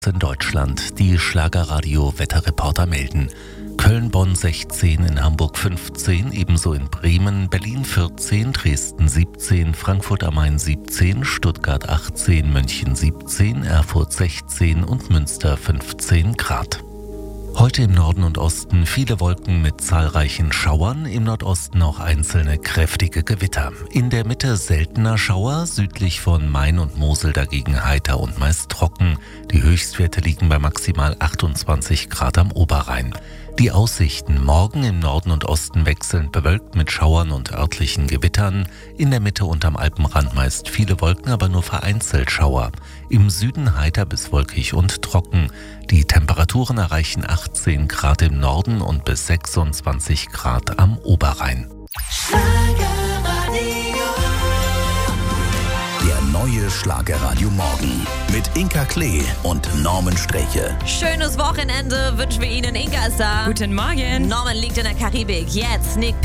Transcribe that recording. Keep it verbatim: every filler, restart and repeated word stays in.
In Deutschland. Die Schlagerradio-Wetterreporter melden. Köln, Bonn sechzehn, in Hamburg fünfzehn, ebenso in Bremen, Berlin vierzehn, Dresden siebzehn, Frankfurt am Main siebzehn, Stuttgart achtzehn, München siebzehn, Erfurt sechzehn und Münster fünfzehn Grad. Heute im Norden und Osten viele Wolken mit zahlreichen Schauern, im Nordosten auch einzelne kräftige Gewitter. In der Mitte seltener Schauer, südlich von Main und Mosel dagegen heiter und meist trocken. Die Höchstwerte liegen bei maximal achtundzwanzig Grad am Oberrhein. Die Aussichten: morgen im Norden und Osten wechselnd bewölkt mit Schauern und örtlichen Gewittern. In der Mitte und am Alpenrand meist viele Wolken, aber nur vereinzelt Schauer. Im Süden heiter bis wolkig und trocken. Die Temperaturen erreichen achtzehn Grad im Norden und bis sechsundzwanzig Grad am Oberrhein. Der neue Schlagerradio Morgen mit Inka Klee und Norman Streche. Schönes Wochenende wünschen wir Ihnen. Inka ist da. Guten Morgen. Norman liegt in der Karibik. Jetzt Nick